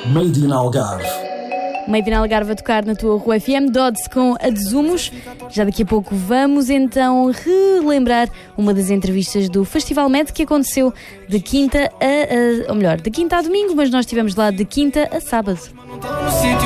Made in Algarve. Made in Algarve a tocar na tua Rua FM, Dodds com a Desumos. Já daqui a pouco vamos então relembrar uma das entrevistas do Festival Med que aconteceu de quinta a domingo, mas nós estivemos lá de quinta a sábado.